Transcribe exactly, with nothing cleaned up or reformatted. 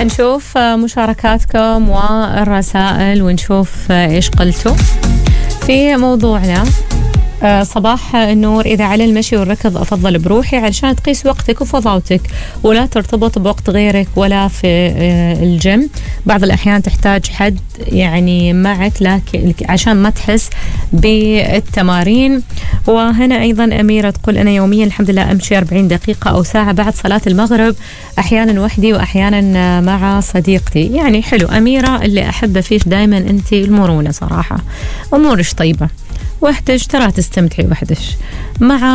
نشوف مشاركاتكم والرسائل ونشوف إيش قلتوا في موضوعنا. صباح النور، إذا على المشي والركض أفضل بروحي علشان تقيس وقتك وفضاوتك ولا ترتبط بوقت غيرك، ولا في الجيم بعض الأحيان تحتاج حد يعني معك لكن عشان ما تحس بالتمارين. وهنا أيضا أميرة تقول أنا يوميا الحمد لله أمشي أربعين دقيقة أو ساعة بعد صلاة المغرب، أحيانا وحدي وأحيانا مع صديقتي. يعني حلو أميرة، اللي أحبه فيك دايما أنت المرونة صراحة، أمورش طيبة، وحدش ترى تستمتعي وحدش مع